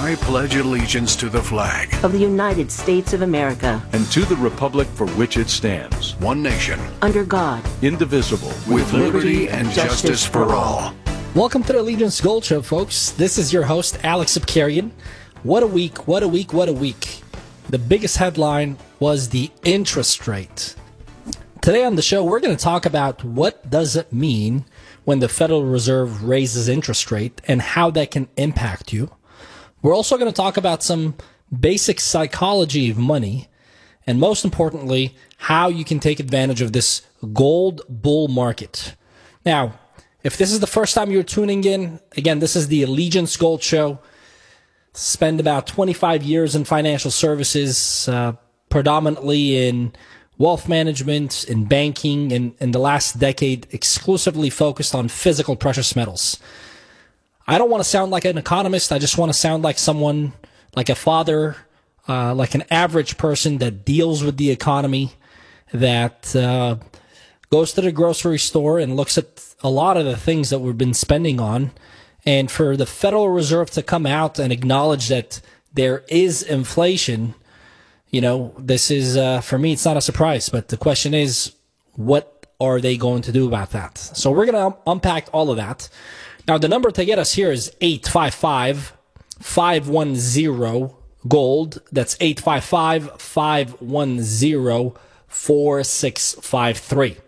I pledge allegiance to the flag of the United States of America and to the republic for which it stands, one nation, under God, indivisible, with liberty and justice for all. Welcome to the Allegiance Gold Show, folks. This is your host, Alex Abkarian. What a week, what a week, what a week. The biggest headline was the interest rate. Today on the show, we're going to talk about what does it mean when the Federal Reserve raises interest rate and how that can impact you. We're also going to talk about some basic psychology of money, and most importantly, how you can take advantage of this gold bull market. Now, if this is the first time you're tuning in, again, this is the Allegiance Gold Show. Spend about 25 years in financial services, predominantly in wealth management, in banking, and in the last decade exclusively focused on physical precious metals. I don't want to sound like an economist. I just want to sound like someone, like a father, like an average person that deals with the economy, that goes to the grocery store and looks at a lot of the things that we've been spending on. And for the Federal Reserve to come out and acknowledge that there is inflation, you know, this is, for me, it's not a surprise. But the question is, what are they going to do about that? So we're going to unpack all of that. Now, the number to get us here is 855-510-GOLD. That's 855-510-4653.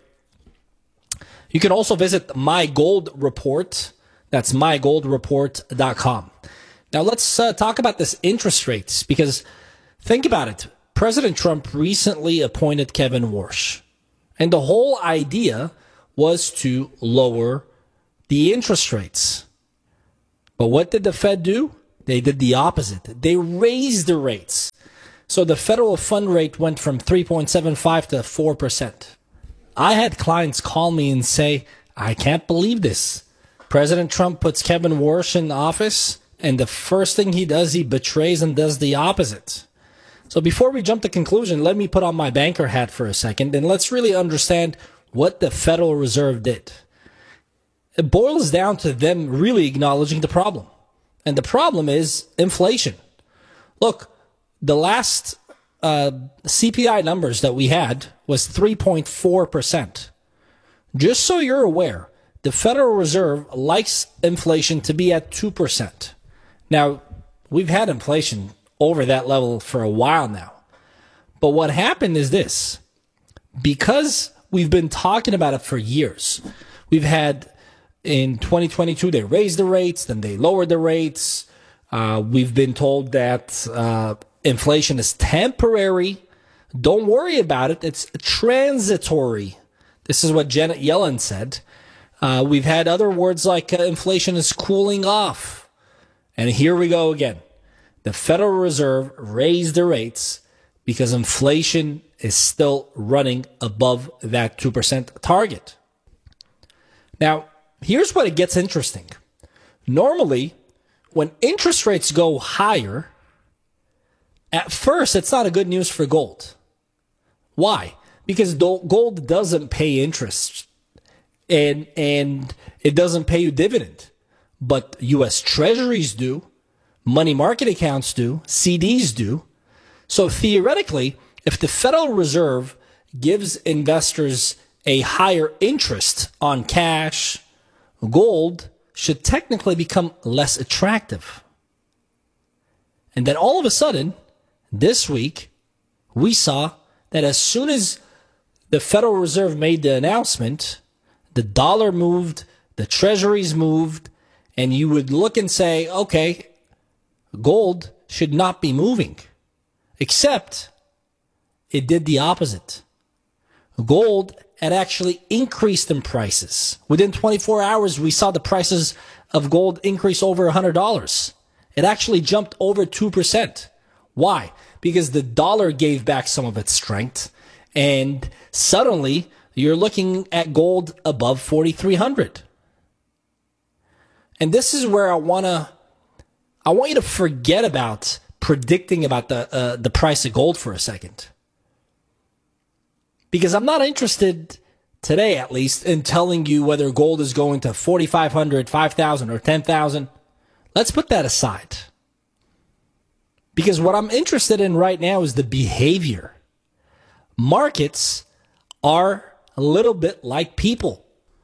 You can also visit My Gold Report. That's mygoldreport.com. Now, let's talk about this interest rates, because think about it. President Trump recently appointed Kevin Warsh, and the whole idea was to lower the interest rates. But what did the Fed do? They did the opposite. They raised the rates. So the federal fund rate went from 3.75 to 4%. I had clients call me and say, I can't believe this. President Trump puts Kevin Warsh in office, and the first thing he does, he betrays and does the opposite. So before we jump to conclusion, let me put on my banker hat for a second, and let's really understand what the Federal Reserve did. It boils down to them really acknowledging the problem. And the problem is inflation. Look, the last CPI numbers that we had was 3.4%. Just so you're aware, the Federal Reserve likes inflation to be at 2%. Now, we've had inflation over that level for a while now. But what happened is this. Because we've been talking about it for years, we've had in 2022, they raised the rates, then they lowered the rates. We've been told that inflation is temporary. Don't worry about it. It's transitory. This is what Janet Yellen said. We've had other words like inflation is cooling off. And here we go again. The Federal Reserve raised the rates because inflation is still running above that 2% target. Now, here's what it gets interesting. Normally, when interest rates go higher, at first, it's not a good news for gold. Why? Because gold doesn't pay interest, and it doesn't pay you dividend. But U.S. Treasuries do, money market accounts do, CDs do. So theoretically, if the Federal Reserve gives investors a higher interest on cash, gold should technically become less attractive. And then all of a sudden, this week, we saw that as soon as the Federal Reserve made the announcement, the dollar moved, the treasuries moved, and you would look and say, okay, gold should not be moving. Except it did the opposite. Gold had actually increased in prices. Within 24 hours, we saw the prices of gold increase over $100. It actually jumped over 2%. Why? Because the dollar gave back some of its strength, and suddenly you're looking at gold above 4,300. And this is where I want you to forget about predicting about the price of gold for a second. Because I'm not interested today, at least, in telling you whether gold is going to 4,500, 5,000, or 10,000. Let's put that aside. Because what I'm interested in right now is the behavior. Markets are a little bit like people.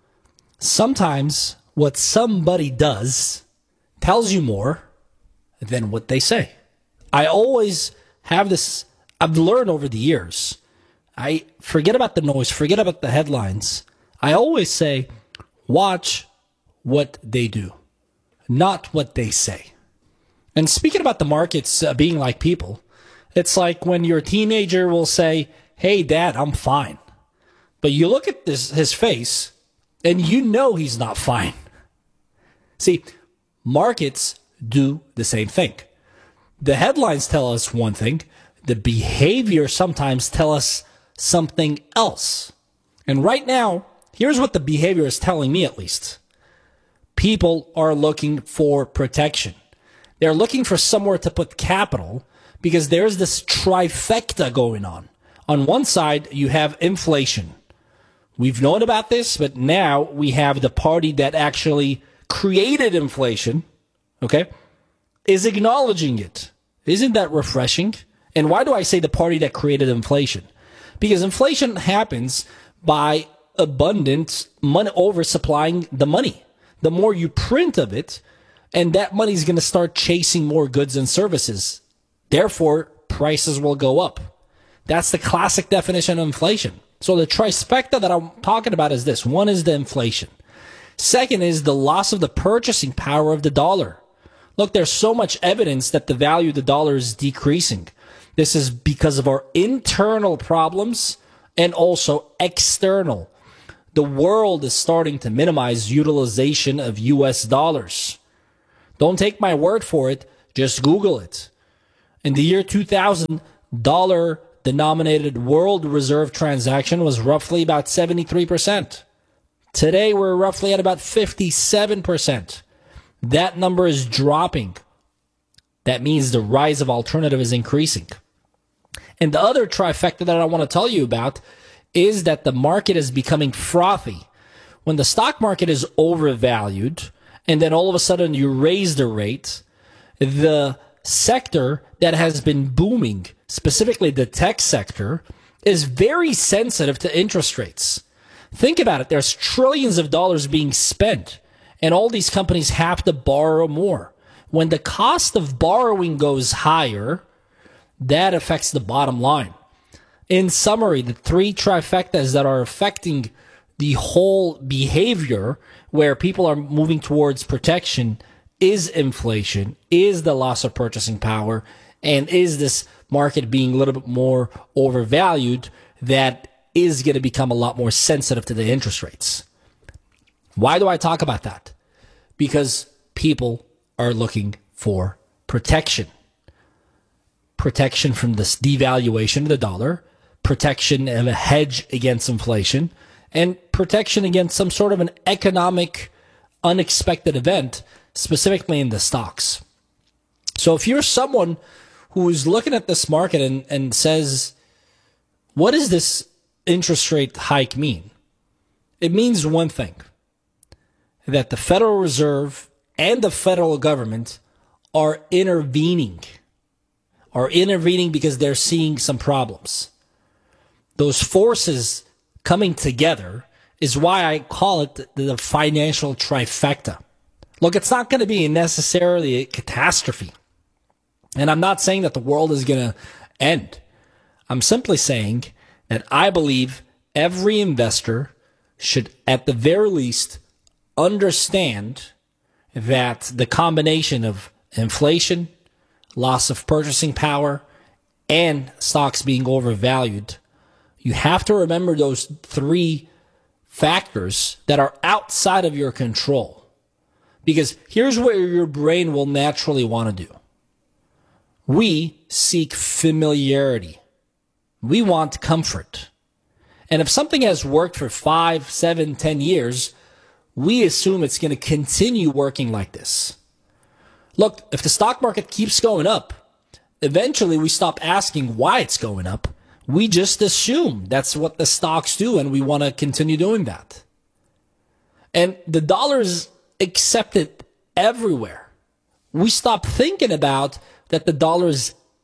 Sometimes what somebody does tells you more than what they say. I always have this, I've learned over the years. I forget about the noise, forget about the headlines. I always say, watch what they do, not what they say. And speaking about the markets being like people, it's like when your teenager will say, hey, Dad, I'm fine. But you look at his face, and you know he's not fine. See, markets do the same thing. The headlines tell us one thing. The behavior sometimes tell us something else. And right now, here's what the behavior is telling me at least. People are looking for protection. They're looking for somewhere to put capital because there's this trifecta going on. On one side, you have inflation. We've known about this, but now we have the party that actually created inflation, okay, is acknowledging it. Isn't that refreshing? And why do I say the party that created inflation? Because inflation happens by abundant money oversupplying the money. The more you print of it, and that money is going to start chasing more goods and services. Therefore, prices will go up. That's the classic definition of inflation. So the trifecta that I'm talking about is this. One is the inflation. Second is the loss of the purchasing power of the dollar. Look, there's so much evidence that the value of the dollar is decreasing. This is because of our internal problems and also external. The world is starting to minimize utilization of US dollars. Don't take my word for it. Just Google it. In the year 2000, dollar-denominated world reserve transaction was roughly about 73%. Today, we're roughly at about 57%. That number is dropping. That means the rise of alternative is increasing. And the other trifecta that I want to tell you about is that the market is becoming frothy. When the stock market is overvalued, and then all of a sudden you raise the rate, the sector that has been booming, specifically the tech sector, is very sensitive to interest rates. Think about it. There's trillions of dollars being spent, and all these companies have to borrow more. When the cost of borrowing goes higher, that affects the bottom line. In summary, the three trifectas that are affecting the whole behavior where people are moving towards protection is inflation, is the loss of purchasing power, and is this market being a little bit more overvalued that is going to become a lot more sensitive to the interest rates. Why do I talk about that? Because people are looking for protection. Protection from this devaluation of the dollar, protection of a hedge against inflation, and protection against some sort of an economic unexpected event, specifically in the stocks. So if you're someone who is looking at this market and says, what does this interest rate hike mean? It means one thing, that the Federal Reserve and the federal government are intervening because they're seeing some problems. Those forces coming together is why I call it the financial trifecta. Look, it's not going to be necessarily a catastrophe. And I'm not saying that the world is going to end. I'm simply saying that I believe every investor should, at the very least, understand that the combination of inflation, loss of purchasing power, and stocks being overvalued, you have to remember those three factors that are outside of your control. Because here's where your brain will naturally want to do. We seek familiarity. We want comfort. And if something has worked for 5, 7, 10 years, we assume it's going to continue working like this. Look, if the stock market keeps going up, eventually we stop asking why it's going up. We just assume that's what the stocks do, and we want to continue doing that. And the dollar is accepted everywhere. We stop thinking about that the dollar is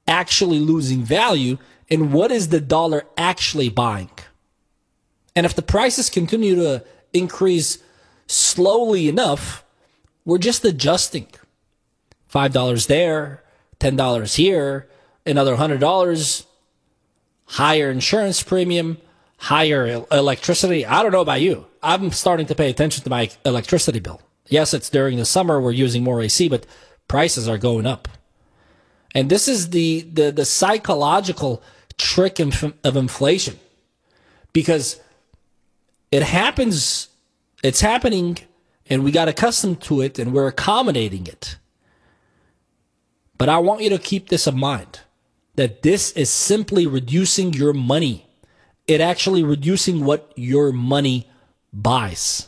actually losing value and what is the dollar actually buying. And if the prices continue to increase slowly enough, we're just adjusting. $5 there, $10 here, another $100, higher insurance premium, higher electricity. I don't know about you. I'm starting to pay attention to my electricity bill. Yes, it's during the summer, we're using more AC, but prices are going up. And this is the psychological trick of inflation, because it happens, it's happening, and we got accustomed to it, and we're accommodating it. But I want you to keep this in mind, that this is simply reducing your money. It actually reducing what your money buys.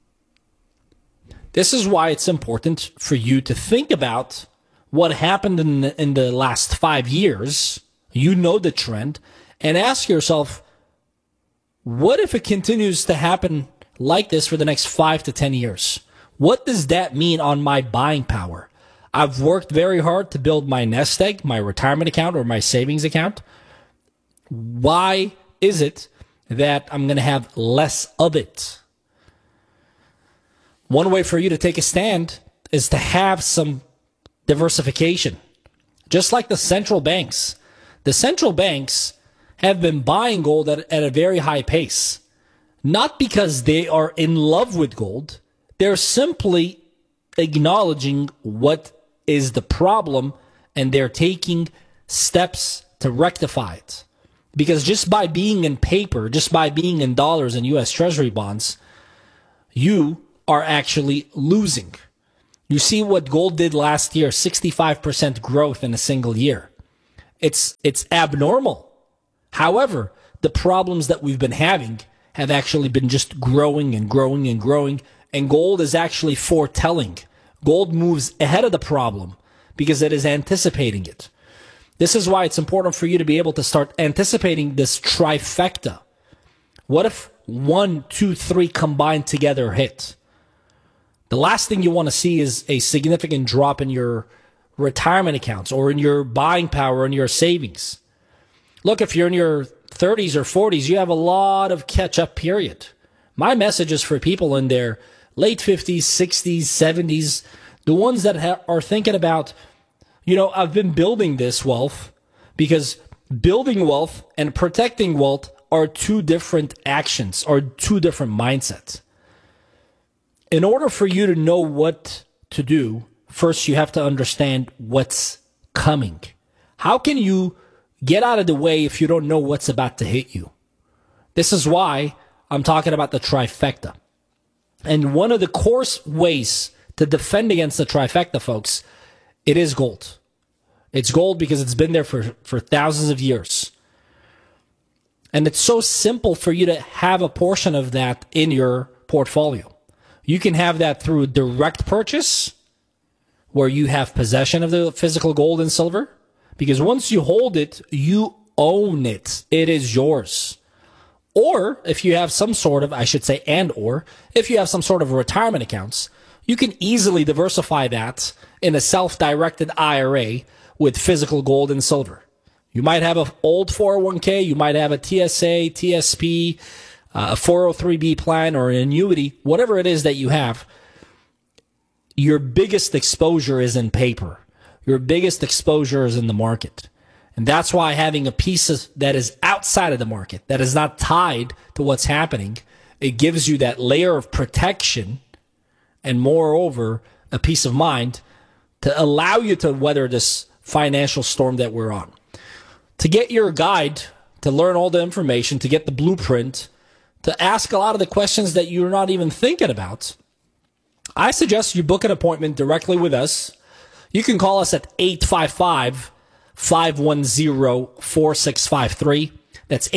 This is why it's important for you to think about what happened in the last 5 years. You know the trend, and ask yourself, what if it continues to happen like this for the next 5 to 10 years? What does that mean on my buying power? I've worked very hard to build my nest egg, my retirement account or my savings account. Why is it that I'm going to have less of it? One way for you to take a stand is to have some diversification. Just like the central banks. The central banks have been buying gold at a very high pace. Not because they are in love with gold. They're simply acknowledging what is the problem, and they're taking steps to rectify it. Because just by being in paper, just by being in dollars and U.S. Treasury bonds, you are actually losing. You see what gold did last year, 65% growth in a single year. It's abnormal. However, the problems that we've been having have actually been just growing and growing and growing, and gold is actually foretelling. Gold moves ahead of the problem because it is anticipating it. This is why it's important for you to be able to start anticipating this trifecta. What if 1, 2, 3 combined together hit? The last thing you want to see is a significant drop in your retirement accounts or in your buying power and your savings. Look, if you're in your 30s or 40s, you have a lot of catch-up period. My message is for people in their late 50s, 60s, 70s, the ones that are thinking about, I've been building this wealth, because building wealth and protecting wealth are two different actions or two different mindsets. In order for you to know what to do, first you have to understand what's coming. How can you get out of the way if you don't know what's about to hit you? This is why I'm talking about the trifecta. And one of the core ways to defend against the trifecta, folks, it is gold. It's gold because it's been there for thousands of years. And it's so simple for you to have a portion of that in your portfolio. You can have that through direct purchase, where you have possession of the physical gold and silver. Because once you hold it, you own it. It is yours. Or if you have some sort of, if you have some sort of retirement accounts, you can easily diversify that in a self-directed IRA with physical gold and silver. You might have an old 401k, you might have a TSA, TSP, a 403b plan, or an annuity, whatever it is that you have. Your biggest exposure is in paper. Your biggest exposure is in the market. And that's why having a piece that is outside of the market, that is not tied to what's happening, it gives you that layer of protection and, moreover, a peace of mind to allow you to weather this financial storm that we're on. To get your guide, to learn all the information, to get the blueprint, to ask a lot of the questions that you're not even thinking about, I suggest you book an appointment directly with us. You can call us at 855-510-4653. That's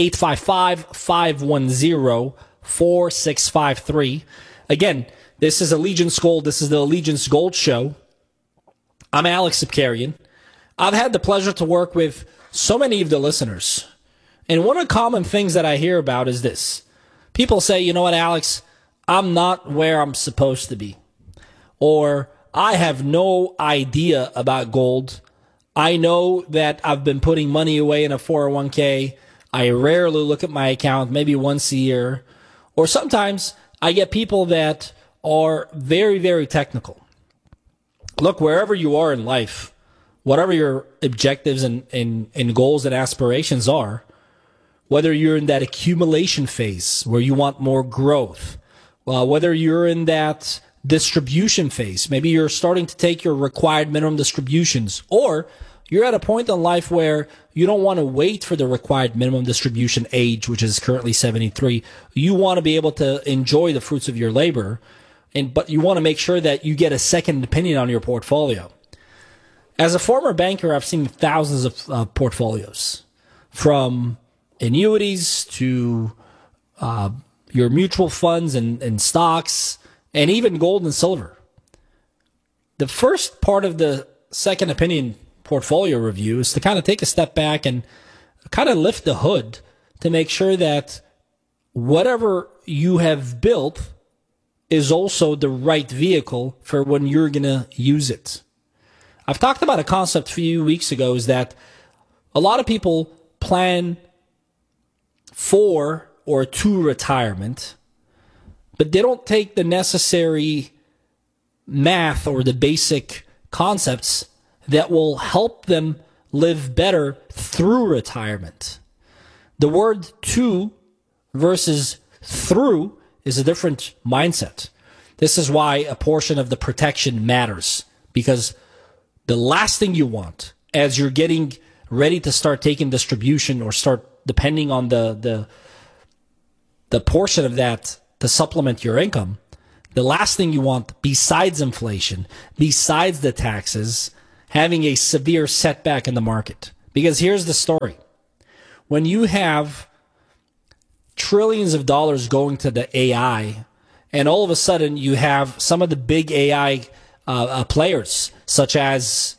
855-510-4653. Again, this is Allegiance Gold. This is the Allegiance Gold Show. I'm Alex Sipkarian. I've had the pleasure to work with so many of the listeners. And one of the common things that I hear about is this. People say, you know what, Alex, I'm not where I'm supposed to be. Or I have no idea about gold. I know that I've been putting money away in a 401k. I rarely look at my account, maybe once a year. Or sometimes I get people that are very, very technical. Look, wherever you are in life, whatever your objectives and goals and aspirations are, whether you're in that accumulation phase where you want more growth, whether you're in that distribution phase, maybe you're starting to take your required minimum distributions, or you're at a point in life where you don't want to wait for the required minimum distribution age, which is currently 73. You want to be able to enjoy the fruits of your labor, but you want to make sure that you get a second opinion on your portfolio. As a former banker, I've seen thousands of portfolios, from annuities to your mutual funds and stocks, and even gold and silver. The first part of the second opinion portfolio review is to kind of take a step back and kind of lift the hood to make sure that whatever you have built is also the right vehicle for when you're going to use it. I've talked about a concept a few weeks ago, is that a lot of people plan for or to retirement, but they don't take the necessary math or the basic concepts that will help them live better through retirement. The word to versus through is a different mindset. This is why a portion of the protection matters, because the last thing you want as you're getting ready to start taking distribution or start depending on the portion of that to supplement your income, the last thing you want besides inflation, besides the taxes, having a severe setback in the market. Because here's the story. When you have trillions of dollars going to the AI, and all of a sudden you have some of the big AI players, such as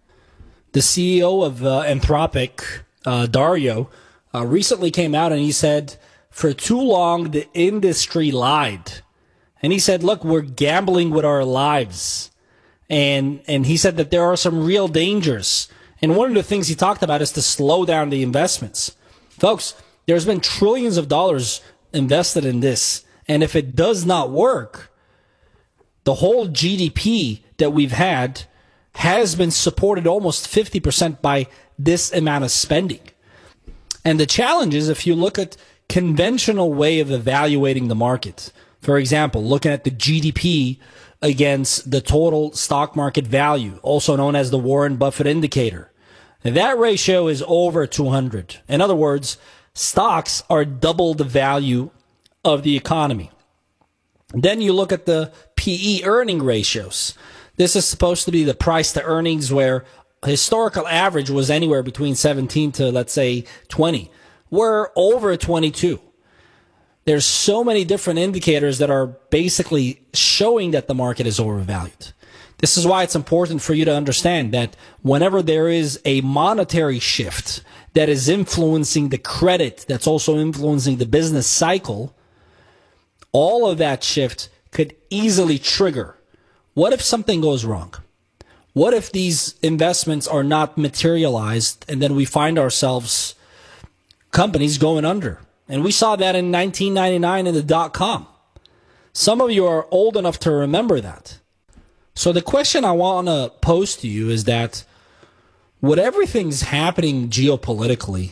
the CEO of Anthropic, Dario, recently came out and he said, for too long, the industry lied. And he said, look, we're gambling with our lives. And he said that there are some real dangers. And one of the things he talked about is to slow down the investments. Folks, there's been trillions of dollars invested in this. And if it does not work, the whole GDP that we've had has been supported almost 50% by this amount of spending. And the challenge is, if you look at conventional way of evaluating the market, for example, looking at the GDP against the total stock market value, also known as the Warren Buffett indicator, that ratio is over 200. In other words, stocks are double the value of the economy. Then you look at the PE earning ratios. This is supposed to be the price to earnings, where historical average was anywhere between 17 to, let's say, 20. We're over 22. There's so many different indicators that are basically showing that the market is overvalued. This is why it's important for you to understand that whenever there is a monetary shift that is influencing the credit, that's also influencing the business cycle, all of that shift could easily trigger. What if something goes wrong? What if these investments are not materialized and then we find ourselves companies going under? And we saw that in 1999 in the dot-com. Some of you are old enough to remember that. So the question I want to pose to you is that with everything's happening geopolitically,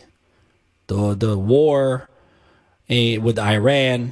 the war with Iran,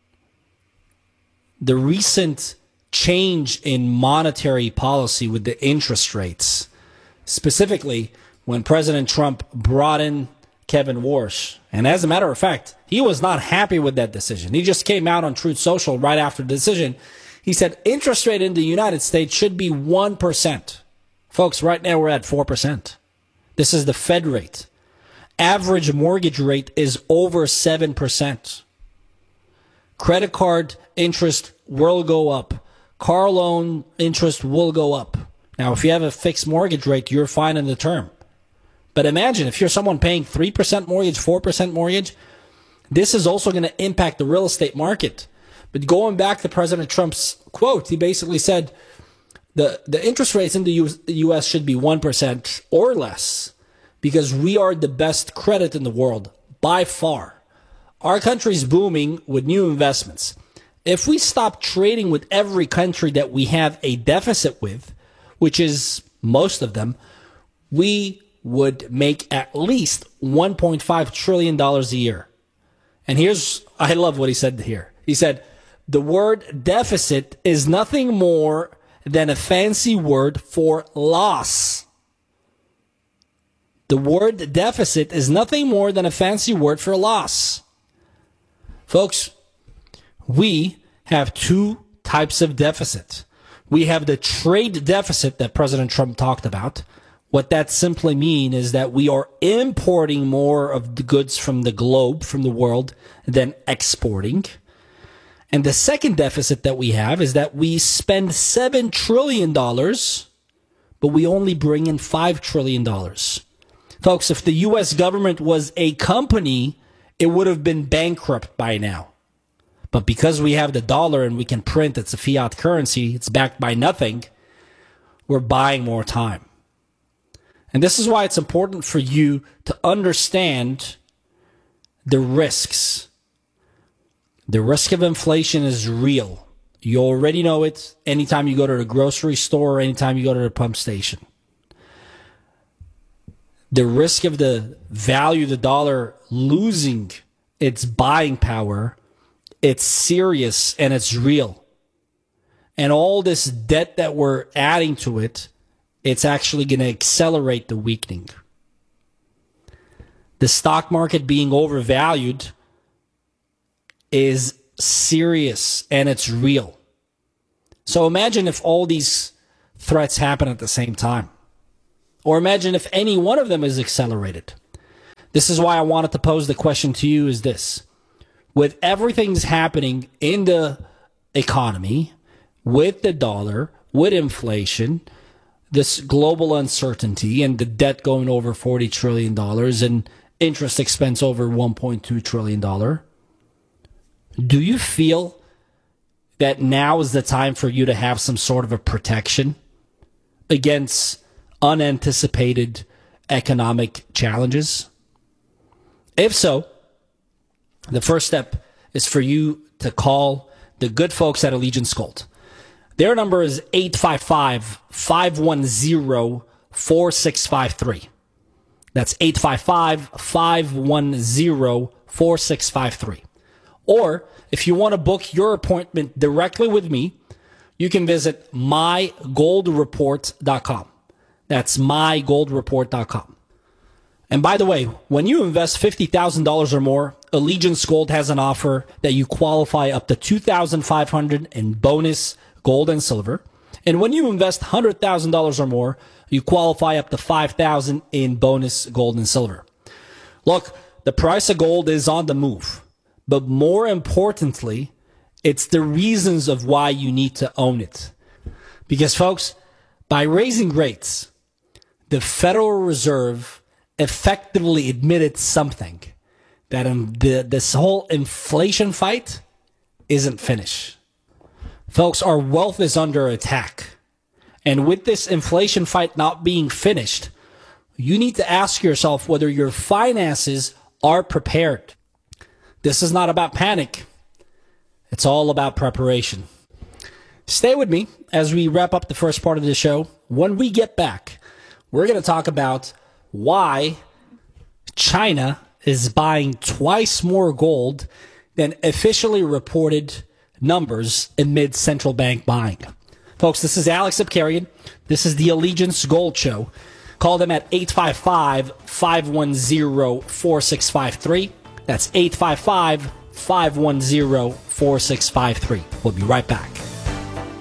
the recent change in monetary policy with the interest rates, specifically when President Trump brought in Kevin Warsh. And as a matter of fact, he was not happy with that decision. He just came out on Truth Social right after the decision. He said interest rate in the United States should be 1%. Folks, right now we're at 4%. This is the Fed rate. Average mortgage rate is over 7%. Credit card interest will go up. Car loan interest will go up. Now, if you have a fixed mortgage rate, you're fine in the term. But imagine if you're someone paying 3% mortgage, 4% mortgage, this is also going to impact the real estate market. But going back to President Trump's quote, he basically said, The interest rates in the U.S. should be 1% or less because we are the best credit in the world by far. Our country's booming with new investments. If we stop trading with every country that we have a deficit with, which is most of them, we would make at least $1.5 trillion a year. And I love what he said here. He said, the word deficit is nothing more than a fancy word for loss. The word deficit is nothing more than a fancy word for loss. Folks, we have two types of deficit. We have the trade deficit that President Trump talked about. What that simply means is that we are importing more of the goods from the globe, from the world, than exporting. And the second deficit that we have is that we spend $7 trillion, but we only bring in $5 trillion. Folks, if the U.S. government was a company, it would have been bankrupt by now. But because we have the dollar and we can print, it's a fiat currency, it's backed by nothing, we're buying more time. And this is why it's important for you to understand the risks. The risk of inflation is real. You already know it anytime you go to the grocery store or anytime you go to the pump station. The risk of the value of the dollar losing its buying power, it's serious and it's real. And all this debt that we're adding to it, it's actually going to accelerate the weakening. The stock market being overvalued is serious and it's real. So imagine if all these threats happen at the same time. Or imagine if any one of them is accelerated. This is why I wanted to pose the question to you is this. With everything's happening in the economy, with the dollar, with inflation, this global uncertainty and the debt going over $40 trillion and interest expense over $1.2 trillion, do you feel that now is the time for you to have some sort of a protection against unanticipated economic challenges? If so, the first step is for you to call the good folks at Allegiance Gold. Their number is 855-510-4653. That's 855-510-4653. Or if you want to book your appointment directly with me, you can visit mygoldreport.com. That's mygoldreport.com. And by the way, when you invest $50,000 or more, Allegiance Gold has an offer that you qualify up to $2,500 in bonus gold and silver. And when you invest $100,000 or more, you qualify up to $5,000 in bonus gold and silver. Look, the price of gold is on the move. But more importantly, it's the reasons of why you need to own it. Because, folks, by raising rates, the Federal Reserve effectively admitted something, that this whole inflation fight isn't finished. Folks, our wealth is under attack. And with this inflation fight not being finished, you need to ask yourself whether your finances are prepared. This is not about panic. It's all about preparation. Stay with me as we wrap up the first part of the show. When we get back, we're going to talk about why China is buying twice more gold than officially reported numbers amid central bank buying. Folks, this is Alex Abkarian. This is the Allegiance Gold Show. Call them at 855-510-4653. That's 855-510-4653. We'll be right back.